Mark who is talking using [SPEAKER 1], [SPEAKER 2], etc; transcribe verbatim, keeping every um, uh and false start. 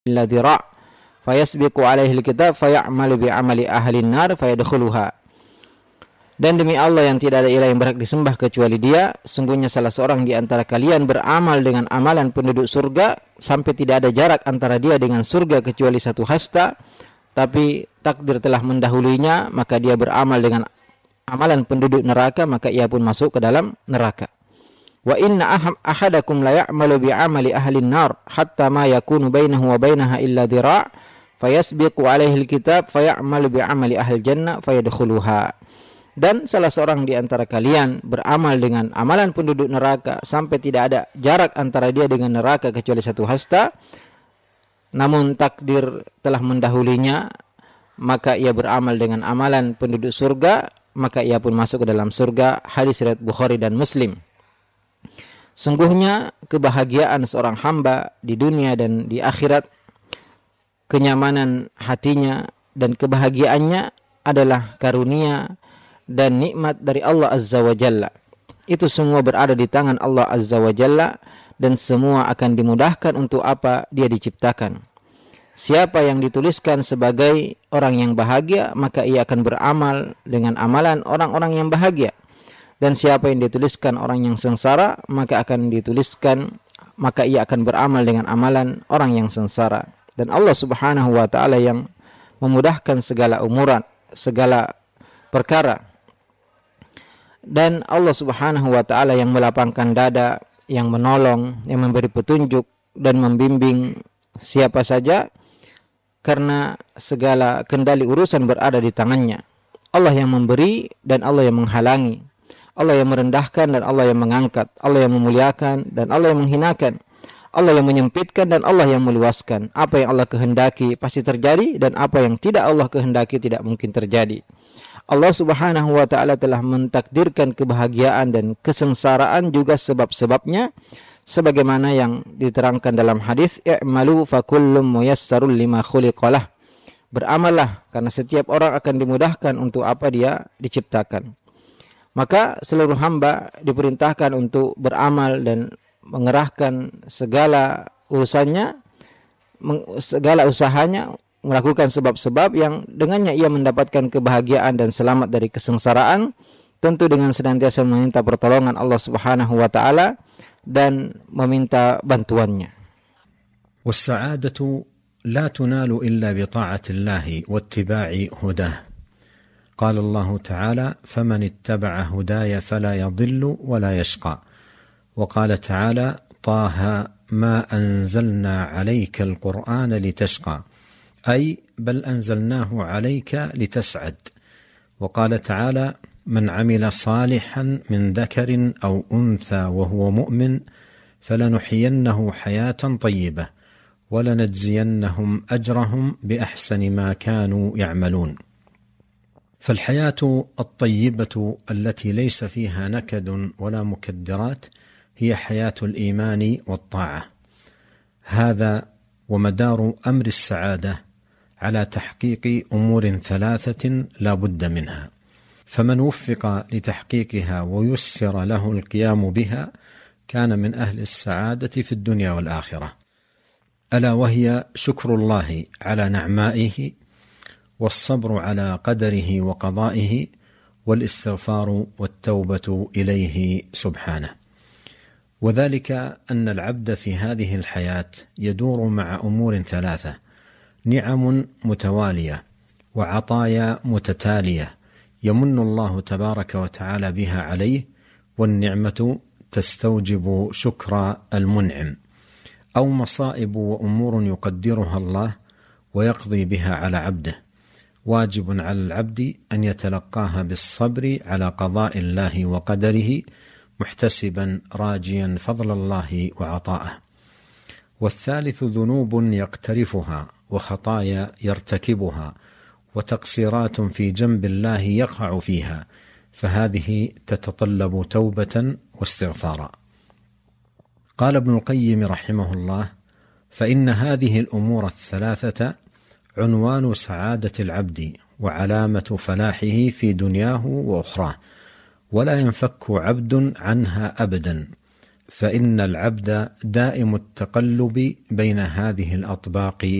[SPEAKER 1] illa dhira' fayasbiqu alaihi alkitab fayamalu bi'amali ahli an-nar fayadkhuluha. Dan demi Allah yang tidak ada ilah yang berhak disembah kecuali Dia, sungguhnya salah seorang di antara kalian beramal dengan amalan penduduk surga sampai tidak ada jarak antara dia dengan surga kecuali satu hasta, tapi takdir telah mendahulunya, maka dia beramal dengan amalan penduduk neraka, maka ia pun masuk ke dalam neraka. Wa inna ahadakum la ya'malu bi'amali ahli an-nar hatta ma yakunu bainahu wa bainaha illa dhira' fayasbiqu alaihi alkitab fayamalu bi'amali ahli jannah fayadkhuluha. Dan salah seorang di antara kalian beramal dengan amalan penduduk neraka sampai tidak ada jarak antara dia dengan neraka kecuali satu hasta, namun takdir telah mendahulinya, maka ia beramal dengan amalan penduduk surga, maka ia pun masuk ke dalam surga. Hadis riwayat Bukhari dan Muslim. Sungguhnya kebahagiaan seorang hamba di dunia dan di akhirat, kenyamanan hatinya dan kebahagiaannya adalah karunia dan nikmat dari Allah Azza wa Jalla. Itu semua berada di tangan Allah Azza wa Jalla, dan semua akan dimudahkan untuk apa dia diciptakan. Siapa yang dituliskan sebagai orang yang bahagia, maka ia akan beramal dengan amalan orang-orang yang bahagia. Dan siapa yang dituliskan orang yang sengsara, maka akan dituliskan maka ia akan beramal dengan amalan orang yang sengsara. Dan Allah Subhanahu wa taala yang memudahkan segala umuran, segala perkara. Dan Allah Subhanahu wa taala yang melapangkan dada, yang menolong, yang memberi petunjuk dan membimbing siapa saja, karena segala kendali urusan berada di tangannya. Allah yang memberi dan Allah yang menghalangi, Allah yang merendahkan dan Allah yang mengangkat, Allah yang memuliakan dan Allah yang menghinakan, Allah yang menyempitkan dan Allah yang meluaskan. Apa yang Allah kehendaki pasti terjadi, dan apa yang tidak Allah kehendaki tidak mungkin terjadi. Allah Subhanahu wa taala telah mentakdirkan kebahagiaan dan kesengsaraan juga sebab-sebabnya, sebagaimana yang diterangkan dalam hadis, i'malu fakullum muyassarul lima khuliqalah. Beramallah karena setiap orang akan dimudahkan untuk apa dia diciptakan. Maka seluruh hamba diperintahkan untuk beramal dan mengerahkan segala urusannya, segala usahanya, melakukan sebab-sebab yang dengannya ia mendapatkan kebahagiaan dan selamat dari kesengsaraan, tentu dengan senantiasa meminta pertolongan Allah Subhanahu wa taala dan meminta bantuannya.
[SPEAKER 2] والسعادة لا تنال إلا بطاعة الله واتباع هداه. قال الله تعالى: فمن اتبع هداي فلا يضل ولا يشقى. وقال تعالى: طه ما أنزلنا عليك القرآن لتشقى، أي بل أنزلناه عليك لتسعد. وقال تعالى: من عمل صالحا من ذكر أو أنثى وهو مؤمن فلنحيينه حياة طيبة ولنجزينهم أجرهم بأحسن ما كانوا يعملون. فالحياة الطيبة التي ليس فيها نكد ولا مكدرات هي حياة الإيمان والطاعة. هذا ومدار أمر السعادة على تحقيق أمور ثلاثة لا بد منها، فمن وفق لتحقيقها ويسر له القيام بها كان من أهل السعادة في الدنيا والآخرة، ألا وهي شكر الله على نعمائه، والصبر على قدره وقضائه، والاستغفار والتوبة إليه سبحانه. وذلك أن العبد في هذه الحياة يدور مع أمور ثلاثة: نعم متوالية وعطايا متتالية يمن الله تبارك وتعالى بها عليه، والنعمة تستوجب شكر المنعم، أو مصائب وأمور يقدرها الله ويقضي بها على عبده، واجب على العبد أن يتلقاها بالصبر على قضاء الله وقدره، محتسبا راجيا فضل الله وعطاءه. والثالث ذنوب يقترفها وخطايا يرتكبها وتقصيرات في جنب الله يقع فيها، فهذه تتطلب توبة واستغفارا. قال ابن القيم رحمه الله: فإن هذه الأمور الثلاثة عنوان سعادة العبد وعلامة فلاحه في دنياه وأخراه، ولا ينفك عبد عنها أبدا، فإن العبد دائم التقلب بين هذه الأطباق